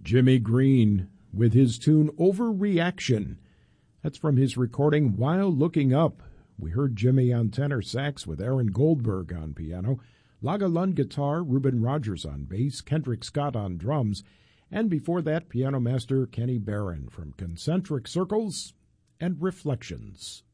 Jimmy Green with his tune Overreaction. That's from his recording While Looking Up. We heard Jimmy on tenor sax with Aaron Goldberg on piano, Laga Lund guitar, Reuben Rogers on bass, Kendrick Scott on drums, and before that, piano master Kenny Barron from Concentric Circles and Reflections.